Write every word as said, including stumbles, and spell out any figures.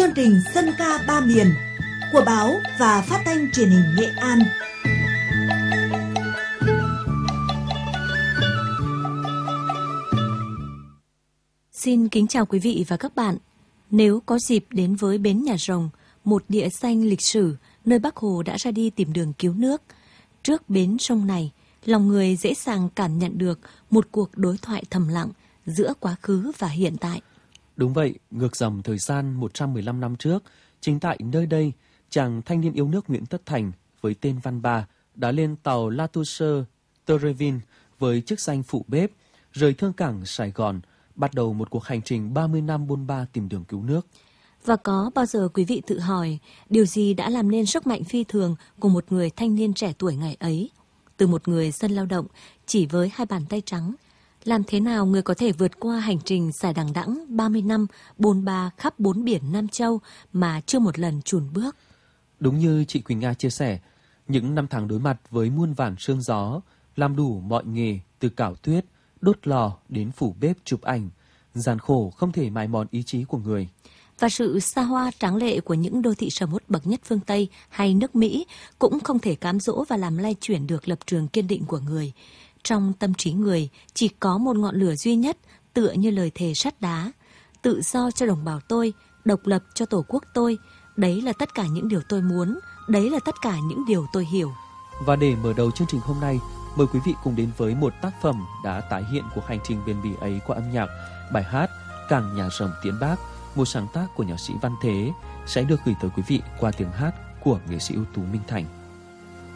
chương trình Dân ca ba miền của báo và phát thanh truyền hình Nghệ An. Xin kính chào quý vị và các bạn. Nếu có dịp đến với bến Nhà Rồng, một địa danh lịch sử nơi Bác Hồ đã ra đi tìm đường cứu nước, trước bến sông này, lòng người dễ dàng cảm nhận được một cuộc đối thoại thầm lặng giữa quá khứ và hiện tại. Đúng vậy, ngược dòng thời gian một trăm mười lăm năm trước, chính tại nơi đây, chàng thanh niên yêu nước Nguyễn Tất Thành với tên Văn Ba đã lên tàu La Touche Terrevin với chức danh phụ bếp, rời thương cảng Sài Gòn, bắt đầu một cuộc hành trình ba mươi năm bôn ba tìm đường cứu nước. Và có bao giờ quý vị tự hỏi điều gì đã làm nên sức mạnh phi thường của một người thanh niên trẻ tuổi ngày ấy? Từ một người dân lao động chỉ với hai bàn tay trắng, làm thế nào người có thể vượt qua hành trình dài đằng đẵng ba mươi năm bôn ba khắp bốn biển Nam Châu mà chưa một lần chùn bước? Đúng như chị Quỳnh Nga chia sẻ, những năm tháng đối mặt với muôn vàn sương gió, làm đủ mọi nghề từ cạo tuyết, đốt lò đến phủ bếp chụp ảnh, gian khổ không thể mài mòn ý chí của người. Và sự xa hoa tráng lệ của những đô thị sầm uất bậc nhất phương Tây hay nước Mỹ cũng không thể cám dỗ và làm lay chuyển được lập trường kiên định của người. Trong tâm trí người chỉ có một ngọn lửa duy nhất, tựa như lời thề sắt đá: tự do cho đồng bào tôi, độc lập cho tổ quốc tôi. Đấy là tất cả những điều tôi muốn, đấy là tất cả những điều tôi hiểu. Và để mở đầu chương trình hôm nay, mời quý vị cùng đến với một tác phẩm đã tái hiện cuộc hành trình bền bỉ ấy qua âm nhạc. Bài hát Cảng Nhà Rồng Tiễn Bác, một sáng tác của nhạc sĩ Văn Thế, sẽ được gửi tới quý vị qua tiếng hát của nghệ sĩ ưu tú Minh Thành.